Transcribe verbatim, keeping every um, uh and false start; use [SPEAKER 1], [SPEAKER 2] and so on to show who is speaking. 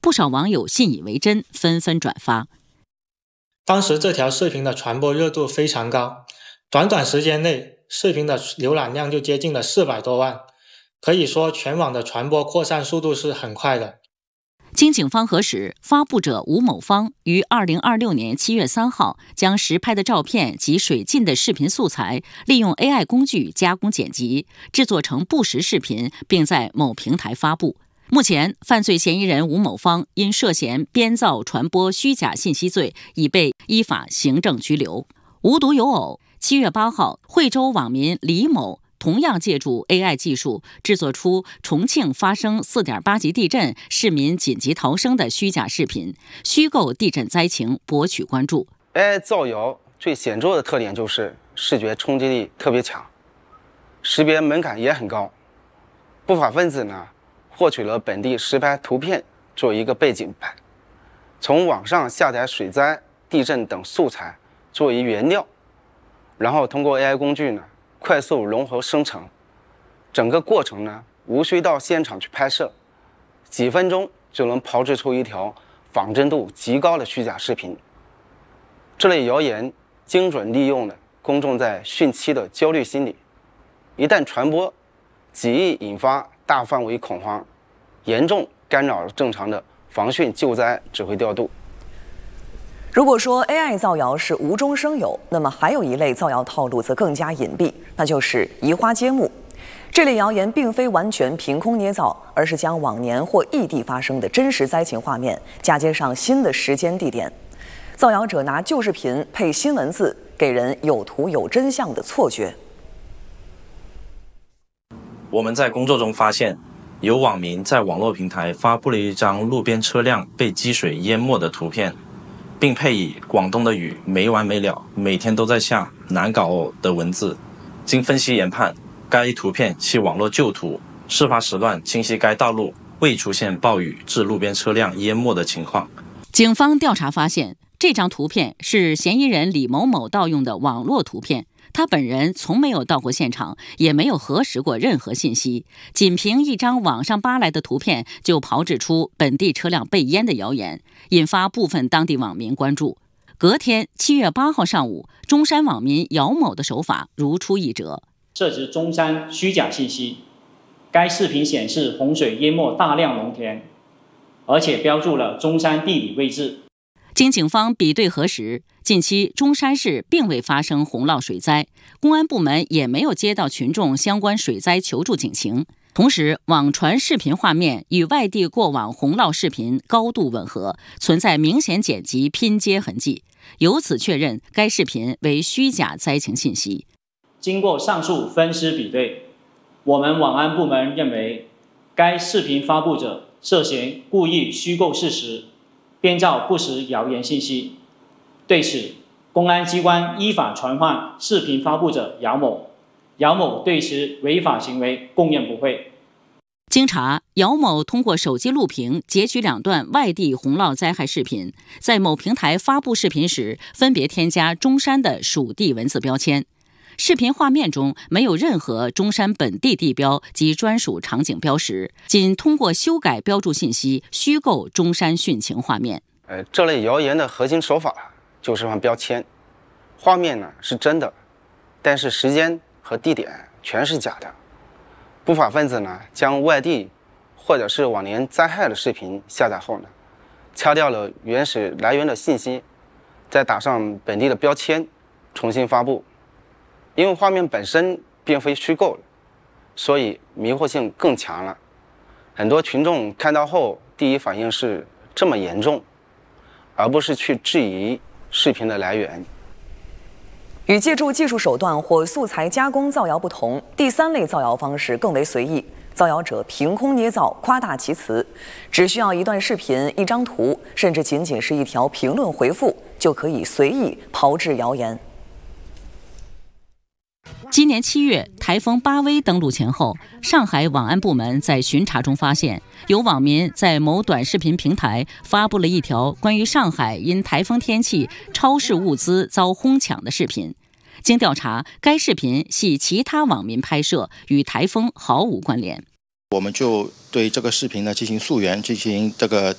[SPEAKER 1] 不少网友信以为真，纷纷转发。
[SPEAKER 2] 当时这条视频的传播热度非常高，短短时间内，视频的浏览量就接近了四百多万，可以说全网的传播扩散速度是很快的。
[SPEAKER 1] 经警方核实，发布者吴某芳于二零二六年七月三号将实拍的照片及水浸的视频素材，利用 A I 工具加工剪辑，制作成不实视频，并在某平台发布。目前，犯罪嫌疑人吴某芳因涉嫌编造、传播虚假信息罪，已被依法行政拘留。无独有偶，七月八号，惠州网民李某同样借助 A I 技术制作出重庆发生 四点八 级地震，市民紧急逃生的虚假视频，虚构地震灾情，博取关注。
[SPEAKER 3] A I 造谣最显著的特点就是视觉冲击力特别强，识别门槛也很高。不法分子呢，获取了本地实拍图片作为一个背景板，从网上下载水灾、地震等素材作为原料，然后通过 A I 工具呢，快速融合生成，整个过程呢无需到现场去拍摄，几分钟就能炮制出一条仿真度极高的虚假视频。这类谣言精准利用了公众在汛期的焦虑心理，一旦传播，极易引发大范围恐慌，严重干扰了正常的防汛救灾指挥调度。
[SPEAKER 4] 如果说 A I 造谣是无中生有，那么还有一类造谣套路则更加隐蔽，那就是移花接木。这类谣言并非完全凭空捏造，而是将往年或异地发生的真实灾情画面嫁接上新的时间地点。造谣者拿旧视频配新文字，给人有图有真相的错觉。
[SPEAKER 5] 我们在工作中发现，有网民在网络平台发布了一张路边车辆被积水淹没的图片，并配以广东的雨没完没了，每天都在下，难搞哦的文字。经分析研判，该图片系网络旧图，事发时段清晰该道路未出现暴雨致路边车辆淹没的情况。
[SPEAKER 1] 警方调查发现，这张图片是嫌疑人李某某盗用的网络图片，他本人从没有到过现场，也没有核实过任何信息，仅凭一张网上扒来的图片就炮制出本地车辆被淹的谣言，引发部分当地网民关注。隔天七月八号上午，中山网民姚某的手法如出一辙，
[SPEAKER 6] 涉及中山虚假信息。该视频显示洪水淹没大量农田，而且标注了中山地理位置。
[SPEAKER 1] 经警方比对核实，近期中山市并未发生洪涝水灾，公安部门也没有接到群众相关水灾求助警情。同时，网传视频画面与外地过往洪涝视频高度吻合，存在明显剪辑拼接痕迹，由此确认该视频为虚假灾情信息。
[SPEAKER 6] 经过上述分析比对，我们网安部门认为，该视频发布者涉嫌故意虚构事实，编造不实谣言信息。对此，公安机关依法传唤视频发布者姚某，姚某对其违法行为供认不讳。
[SPEAKER 1] 经查，姚某通过手机录屏截取两段外地洪涝灾害视频，在某平台发布视频时，分别添加中山的属地文字标签。视频画面中没有任何中山本地地标及专属场景标识，仅通过修改标注信息，虚构中山汛情画面。
[SPEAKER 3] 呃，这类谣言的核心手法就是放标签，画面呢是真的，但是时间和地点全是假的。不法分子呢将外地或者是往年灾害的视频下载后呢，掐掉了原始来源的信息，再打上本地的标签，重新发布。因为画面本身并非虚构的，所以迷惑性更强了。很多群众看到后，第一反应是这么严重，而不是去质疑视频的来源。
[SPEAKER 4] 与借助技术手段或素材加工造谣不同，第三类造谣方式更为随意。造谣者凭空捏造、夸大其词，只需要一段视频、一张图，甚至仅仅是一条评论回复，就可以随意炮制谣言。
[SPEAKER 1] 今年七月，台风巴威登陆前后，上海网安部门在巡查中发现，有网民在某短视频平台发布了一条关于上海因台风天气超市物资遭哄抢的视频。经调查，该视频系其他网民拍摄，与台风毫无关联。
[SPEAKER 7] 我们就对这个视频呢进行溯源，进行这个